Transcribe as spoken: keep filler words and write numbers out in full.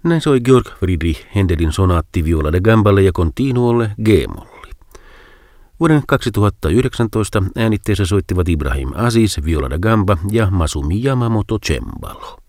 Näin soi Georg Friedrich Händelin sonaatti viola da gamballe ja continuolle G-molli. Vuoden kaksituhattayhdeksäntoista äänitteessä soittivat Ibrahim Aziz viola da gamba ja Masumi Yamamoto cembalo.